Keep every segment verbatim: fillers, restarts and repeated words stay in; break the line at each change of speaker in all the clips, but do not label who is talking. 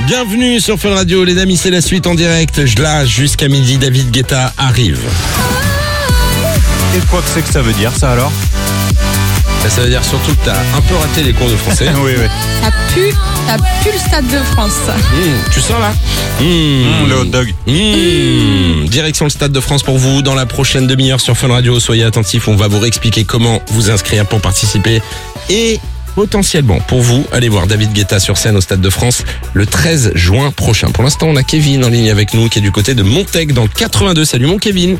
Bienvenue sur Fun Radio, les amis, c'est la suite en direct. Là, jusqu'à midi, David Guetta arrive.
Et quoi que c'est que ça veut dire, ça alors?
Ça veut dire surtout que t'as un peu raté les cours de français.
Oui, oui.
Ça pue, ça pue le Stade de France.
Mmh, tu sens là mmh.
Mmh, le hot dog.
Mmh. Direction le Stade de France pour vous dans la prochaine demi-heure sur Fun Radio. Soyez attentifs, on va vous réexpliquer comment vous inscrire pour participer. Et potentiellement, pour vous, allez voir David Guetta sur scène au Stade de France le treize juin prochain. Pour l'instant, on a Kevin en ligne avec nous qui est du côté de Montaigue dans le quatre-vingt-deux. Salut mon Kevin.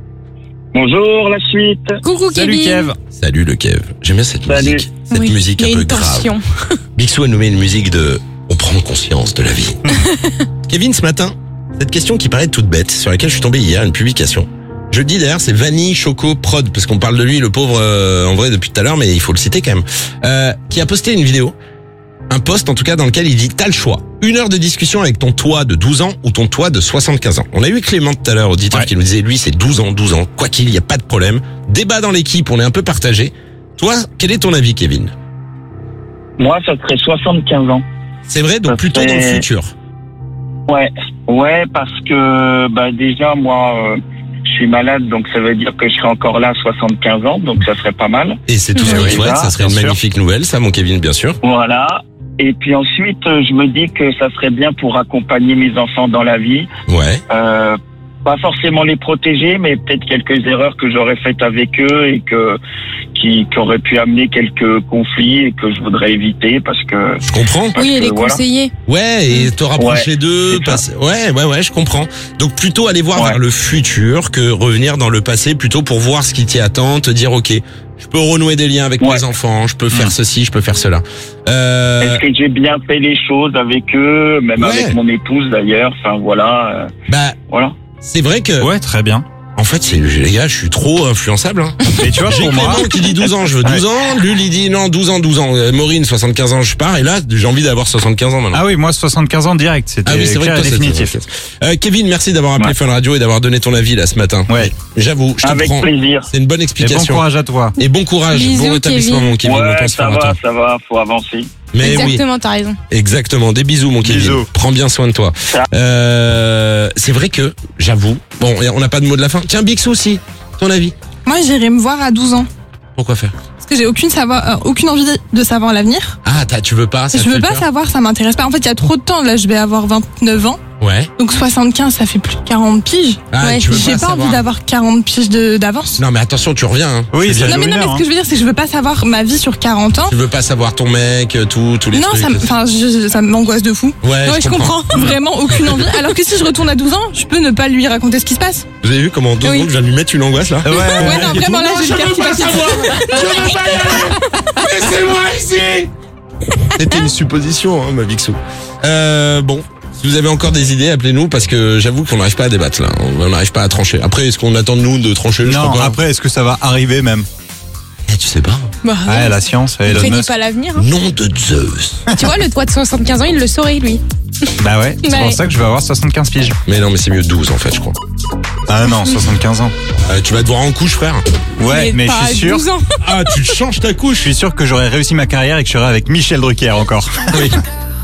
Bonjour, la suite.
Coucou
Salut
Kevin.
Kev.
Salut le Kev. J'aime bien cette
Salut.
musique. Cette
Oui,
musique
il y
un
a
peu
une
grave.
tension.
Bixou, elle nous met une musique de on prend conscience de la vie. Kevin, ce matin, cette question qui paraît toute bête, sur laquelle je suis tombé hier, une publication. Je le dis d'ailleurs, c'est Vanille Choco Prod, parce qu'on parle de lui, le pauvre, euh, en vrai, depuis tout à l'heure, mais il faut le citer quand même. Euh, qui a posté une vidéo, un post en tout cas, dans lequel il dit t'as le choix. Une heure de discussion avec ton toi de douze ans ou ton toi de soixante-quinze ans. On a eu Clément tout à l'heure, auditeur,
Ouais.
qui nous disait lui c'est douze ans, douze ans, quoi qu'il, il n'y a pas de problème. Débat dans l'équipe, on est un peu partagé. Toi, quel est ton avis, Kevin?
Moi, ça serait soixante-quinze ans.
C'est vrai, donc
Ça
plutôt
fait-
dans le futur.
Ouais, ouais, parce que bah déjà, moi, euh, je suis malade, donc ça veut dire que je serai encore là à soixante-quinze ans, donc ça serait pas mal.
Et c'est tout ce que
Oui.
je souhaite, ça serait une
Bien sûr.
magnifique nouvelle, ça, mon Kevin, bien sûr.
Voilà. Et puis ensuite, euh, je me dis que ça serait bien pour accompagner mes enfants dans la vie.
Ouais.
Euh, pas forcément les protéger, mais peut-être quelques erreurs que j'aurais faites avec eux et que qui, qui auraient pu amener quelques conflits et que je voudrais éviter parce que
Je comprends.
Parce
Oui, et
que
les
voilà.
conseillers.
Ouais, et te rapprocher
Ouais,
d'eux.
c'est
Passer... Ouais, ouais, ouais, je comprends. Donc plutôt aller voir
Ouais.
vers le futur que revenir dans le passé, plutôt pour voir ce qui t'y attend, te dire ok, je peux renouer des liens avec
Ouais.
mes enfants, je peux faire
Mmh.
ceci, je peux faire cela. Euh...
est-ce que j'ai bien fait les choses avec eux, même
Ouais.
avec mon épouse d'ailleurs. Enfin voilà, euh,
Bah,
voilà.
c'est vrai que,
Ouais, très bien.
en fait, c'est les gars, je suis trop influençable. Hein.
Et tu vois,
J'ai
pour moi,
Clément qui dit douze ans, je veux douze ans. Lui, il dit non, douze ans, douze ans. Euh, Maureen, soixante-quinze ans, je pars. Et là, j'ai envie d'avoir soixante-quinze ans maintenant.
ah oui, moi soixante-quinze ans direct, c'était
Ah oui, c'est vrai
clair
que
et
toi, c'est
définitif.
Euh, Kevin, merci d'avoir appelé
Ouais.
Fun Radio et d'avoir donné ton avis là ce matin.
Ouais.
J'avoue, je te
Avec
prends.
plaisir.
C'est une bonne
Et bon
explication.
courage à toi.
Et bon courage,
Bisous,
bon rétablissement
Kevin.
mon Kevin, on
Ouais,
pense
ça
faire à
va,
toi.
ça va, faut avancer.
Mais oui,
Exactement, t'as raison.
exactement. Des bisous mon Kevin.
Bisous.
Prends bien soin de toi.
Ça.
Euh, c'est vrai que, j'avoue, bon, on n'a pas de mot de la fin. Tiens, Bixou aussi, ton avis?
Moi, j'irai me voir à douze ans.
Pourquoi faire?
Parce que j'ai aucune, savoir, euh, aucune envie de savoir l'avenir.
Ah, t'as, tu veux pas ça te
Je veux
fait
pas
peur
savoir, ça m'intéresse pas. En fait, il y a trop de temps. Là, je vais avoir vingt-neuf ans.
Ouais.
Donc soixante-quinze, ça fait plus de quarante piges.
Ah,
Ouais,
tu veux
j'ai
pas
pas,
savoir.
envie d'avoir quarante piges de- d'avance.
Non, mais attention, tu reviens. Hein.
Oui,
Je veux
ça
dire,
Non, mais non, mais
une heure,
ce que je veux dire, c'est que je veux pas savoir ma vie sur quarante ans.
Tu veux pas savoir ton mec, tout, tous les
Non,
trucs.
ça, m- enfin, je- ça m'angoisse de fou.
Ouais,
Ouais,
je
je comprends. Vraiment aucune envie. Alors que si je retourne à douze ans, je peux ne pas lui raconter ce qui se passe.
Vous avez vu comment en deux
Oui.
secondes, je viens de lui mettre une angoisse là?
Ouais,
Ouais,
ouais.
non, vraiment, là, j'ai le cœur qui bat.
Je veux pas y aller. Laissez-moi ici. C'était une supposition, hein, ma Bixou. Euh, bon. Si vous avez encore des idées, appelez-nous parce que j'avoue qu'on n'arrive pas à débattre là. On n'arrive pas à trancher. Après, est-ce qu'on attend de nous de trancher? Je
Non,
crois pas.
après, est-ce que ça va arriver même?
Eh, tu sais pas.
Bah,
Ouais, la science,
on
Elon
prédit
Musk.
pas l'avenir. hein.
Nom de Zeus.
Tu vois, le toit de soixante-quinze ans, il le saurait, lui.
Bah ouais, c'est
Ouais.
pour ça que je vais avoir soixante-quinze piges.
Mais non, mais c'est mieux douze en fait, je crois.
Ah non, soixante-quinze ans.
Euh, tu vas te voir en couche, frère.
Ouais, mais,
pas
je
à
suis sûr,
douze ans.
Ah, tu changes ta
je
couche.
suis sûr que j'aurais réussi ma carrière et que je serai avec Michel Drucker encore.
Oui.